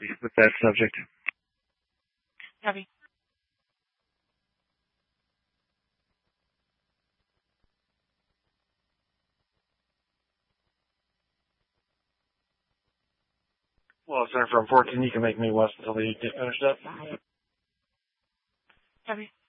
with that subject. Copy. Well, Senator from 14, you can make me west until they get finished up. Copy.